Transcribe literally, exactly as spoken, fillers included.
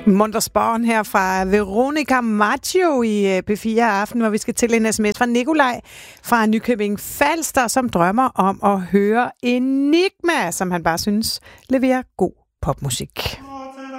Muntersporen her fra Veronica Maggio i P fire Aften, hvor vi skal til en sms fra Nikolaj fra Nykøbing Falster, som drømmer om at høre Enigma, som han bare synes leverer god popmusik.